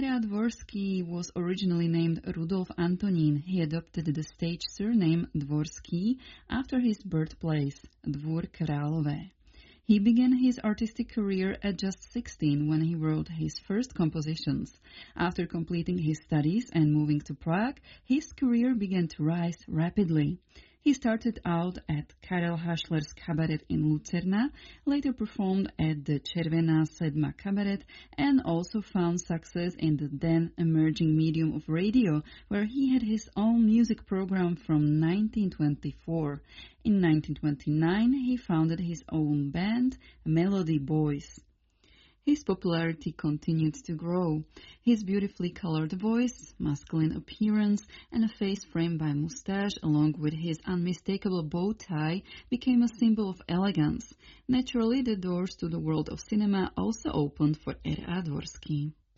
R.A. Dvorsky was originally named Rudolf Antonín. He adopted the stage surname Dvorský after his birthplace, Dvůr Králové. He began his artistic career at just 16 when he wrote his first compositions. After completing his studies and moving to Prague, his career began to rise rapidly. He started out at Karel Hašler's cabaret in Lucerna, later performed at the Červená sedma cabaret, and also found success in the then emerging medium of radio, where he had his own music program from 1924. In 1929, he founded his own band, Melody Boys. His popularity continued to grow. His beautifully colored voice, masculine appearance, and a face framed by mustache, along with his unmistakable bow tie, became a symbol of elegance. Naturally, the doors to the world of cinema also opened for R.A. Dvorsky.